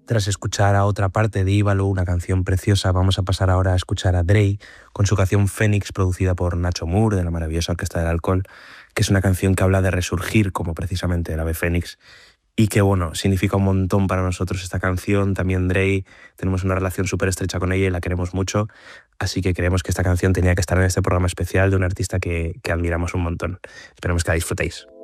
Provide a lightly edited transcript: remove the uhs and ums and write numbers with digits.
Tras escuchar a otra parte de Íbalo, una canción preciosa, vamos a pasar ahora a escuchar a Drey con su canción Fénix, producida por Nacho Moore de la maravillosa Orquesta del Alcohol, que es una canción que habla de resurgir como precisamente el ave fénix y que, bueno, significa un montón para nosotros esta canción. También Drey, tenemos una relación súper estrecha con ella y la queremos mucho, así que creemos que esta canción tenía que estar en este programa especial de un artista que admiramos un montón. Esperemos que la disfrutéis.